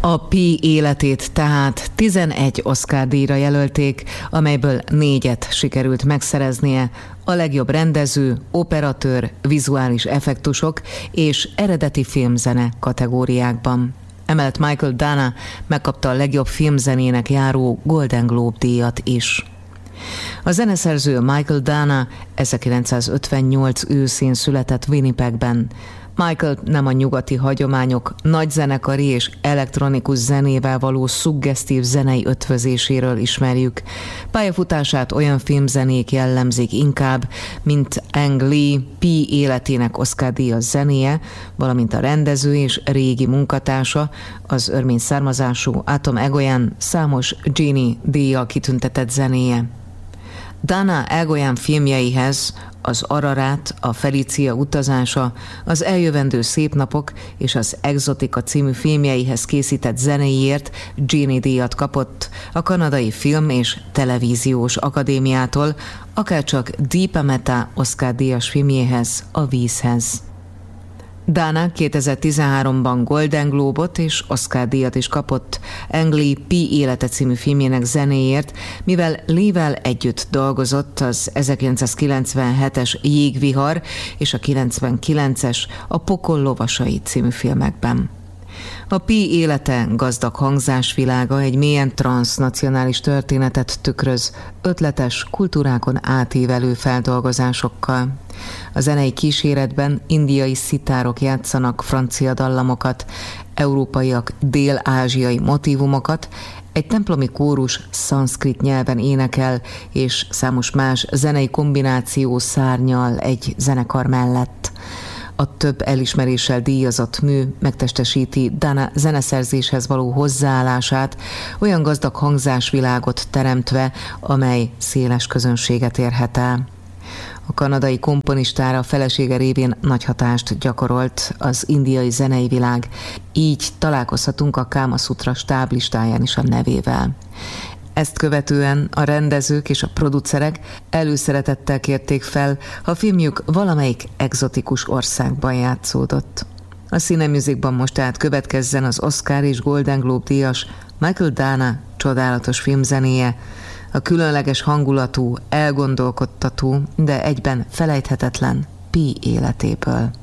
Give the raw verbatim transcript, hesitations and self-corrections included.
A Pi életét tehát tizenegy Oscar-díjra jelölték, amelyből négyet sikerült megszereznie, a legjobb rendező, operatőr, vizuális effektusok és eredeti filmzene kategóriákban. Emellett Michael Dana megkapta a legjobb filmzenének járó Golden Globe-díjat is. A zeneszerző Michael Dana ezerkilencszázötvennyolc őszén született Winnipegben. Michael nem a nyugati hagyományok nagy zenekari és elektronikus zenével való szuggesztív zenei ötvözéséről ismerjük. Pályafutását olyan filmzenék jellemzik inkább, mint Ang Lee Pi életének Oscar-díjas zenéje, valamint a rendező és régi munkatársa, az örmény származású Atom Egoyan számos Genie díjjal kitüntetett zenéje. Dana Egoyan filmjeihez, az Ararat, a Felicia utazása, az Eljövendő szép napok és az Exotika című filmjeihez készített zenéiért Genie díjat kapott a Kanadai Film- és Televíziós Akadémiától, akárcsak Deepa Mehta Oscar-díjas filmjéhez, a Vízhez. Dana kétezer-tizenháromban Golden Globe-ot és Oscar-díjat is kapott Ang Lee Pi élete című filmjének zenéért, mivel Lee-vel együtt dolgozott az ezerkilencszázkilencvenhetes Jégvihar és a kilencvenkilences A pokol lovasai című filmekben. A Pi élete gazdag hangzásvilága egy mélyen transznacionális történetet tükröz, ötletes, kultúrákon átívelő feldolgozásokkal. A zenei kíséretben indiai szitárok játszanak francia dallamokat, európaiak dél-ázsiai motívumokat, egy templomi kórus szanszkrit nyelven énekel, és számos más zenei kombináció szárnyal egy zenekar mellett. A több elismeréssel díjazott mű megtestesíti Dana zeneszerzéshez való hozzáállását, olyan gazdag hangzásvilágot teremtve, amely széles közönséget érhet el. A kanadai komponistára a felesége révén nagy hatást gyakorolt az indiai zenei világ, így találkozhatunk a Káma Szutra stáblistáján is a nevével. Ezt követően a rendezők és a producerek előszeretettel kérték fel, ha filmjük valamelyik egzotikus országban játszódott. A Cinemusicban most tehát következzen az Oscar és Golden Globe díjas Michael Dana csodálatos filmzenéje, a különleges hangulatú, elgondolkodtató, de egyben felejthetetlen Pi életéből.